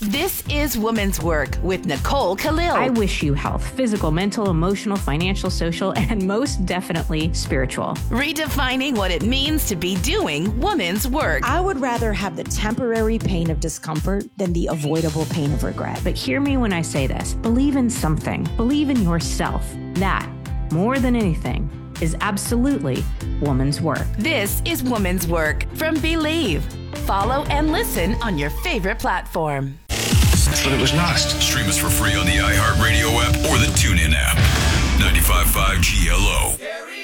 This is Woman's Work with Nicole Khalil. I wish you health, physical, mental, emotional, financial, social, and most definitely spiritual. Redefining what it means to be doing woman's work. I would rather have the temporary pain of discomfort than the avoidable pain of regret. But hear me when I say this. Believe in something. Believe in yourself. That, more than anything, is absolutely woman's work. This is Woman's Work from Believe. Follow and listen on your favorite platform. But it was lost. Stream us for free on the iHeartRadio app or the TuneIn app. 95.5 GLO.